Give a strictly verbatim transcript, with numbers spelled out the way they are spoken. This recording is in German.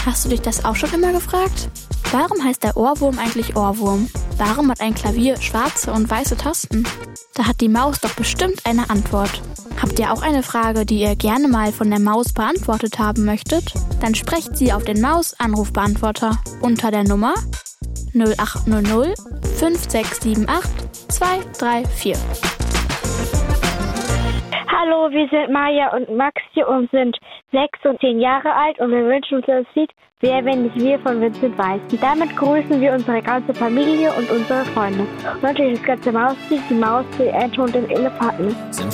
Hast du dich das auch schon immer gefragt? Warum heißt der Ohrwurm eigentlich Ohrwurm? Warum hat ein Klavier schwarze und weiße Tasten? Da hat die Maus doch bestimmt eine Antwort. Habt ihr auch eine Frage, die ihr gerne mal von der Maus beantwortet haben möchtet? Dann sprecht sie auf den Maus-Anrufbeantworter unter der Nummer null acht null null fünf sechs sieben acht zwei drei vier. Hallo, wir sind Maja und Maxi und sind sechs und zehn Jahre alt und wir wünschen uns das Lied Wer, wenn nicht wir von Vincent Weiss. Und damit grüßen wir unsere ganze Familie und unsere Freunde. Und natürlich das ganze Mausteam, die Maus, die Ente und den Elefanten.